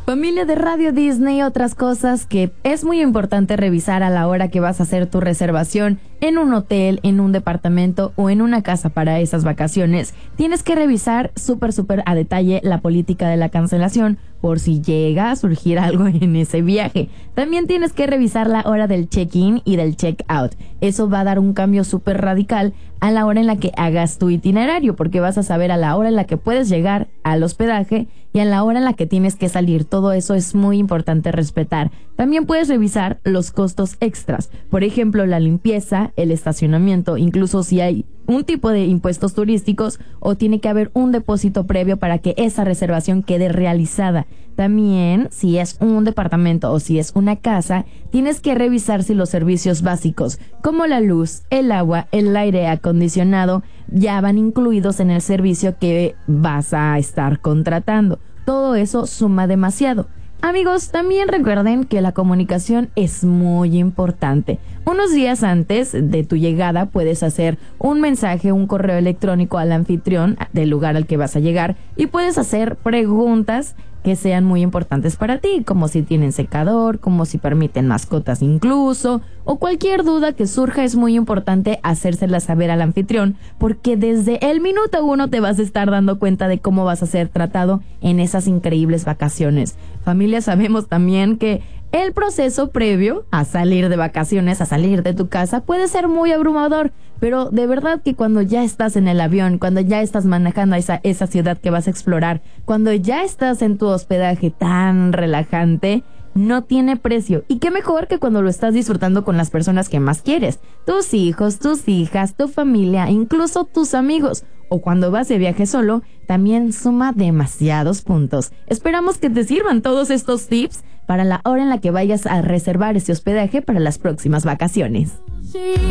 Familia de Radio Disney, otras cosas que es muy importante revisar a la hora que vas a hacer tu reservación en un hotel, en un departamento o en una casa para esas vacaciones. Tienes que revisar súper a detalle la política de la cancelación por si llega a surgir algo en ese viaje. También tienes que revisar la hora del check-in y del check-out. Eso va a dar un cambio súper radical a la hora en la que hagas tu itinerario, porque vas a saber a la hora en la que puedes llegar al hospedaje y a la hora en la que tienes que salir. Todo eso es muy importante respetar. También puedes revisar los costos extras, por ejemplo, la limpieza, el estacionamiento, incluso si hay un tipo de impuestos turísticos o tiene que haber un depósito previo para que esa reservación quede realizada. También, si es un departamento o si es una casa, tienes que revisar si los servicios básicos como la luz, el agua, el aire acondicionado ya van incluidos en el servicio que vas a estar contratando. Todo eso suma demasiado. Amigos, también recuerden que la comunicación es muy importante. Unos días antes de tu llegada puedes hacer un mensaje, un correo electrónico al anfitrión del lugar al que vas a llegar y puedes hacer preguntas que sean muy importantes para ti, como si tienen secador, como si permiten mascotas incluso, o cualquier duda que surja. Es muy importante hacérsela saber al anfitrión, porque desde el minuto 1 te vas a estar dando cuenta de cómo vas a ser tratado en esas increíbles vacaciones. Familia, sabemos también que el proceso previo a salir de vacaciones, a salir de tu casa, puede ser muy abrumador, pero de verdad que cuando ya estás en el avión, cuando ya estás manejando esa ciudad que vas a explorar, cuando ya estás en tu hospedaje tan relajante, no tiene precio. Y qué mejor que cuando lo estás disfrutando con las personas que más quieres, tus hijos, tus hijas, tu familia, incluso tus amigos. O cuando vas de viaje solo, también suma demasiados puntos. Esperamos que te sirvan todos estos tips para la hora en la que vayas a reservar ese hospedaje para las próximas vacaciones.